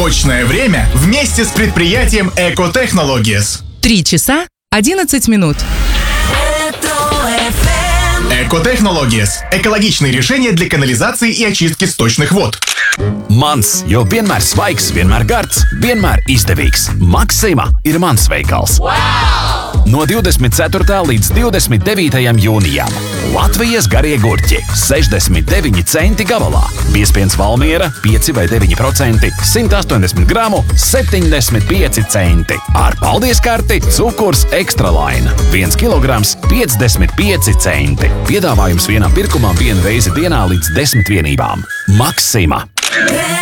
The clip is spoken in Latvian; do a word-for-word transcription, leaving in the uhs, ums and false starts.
Точное время вместе с предприятием Экотехнологиes. Три часа одиннадцать минут. Экотехнологиes – экологичные решения для канализации и очистки сточных вод. Mans, jo vienmēr svaigs, vienmēr gards, vienmēr izdevīgs. Maksima ir mans veikals. Wow! No divdesmit ceturtā līdz divdesmit devītajam jūnijam. Latvijas garie gurķi – sešdesmit deviņi centi gabalā. Biezpiens Valmiera – pieci vai deviņi procenti, simt astoņdesmit gramu – septiņdesmit pieci centi. Ar paldies karti cukurs Extra Line – viens kilograms – piecdesmit pieci centi. Piedāvājums vienam pirkumam vienu reizi dienā līdz desmit vienībām. Maksima!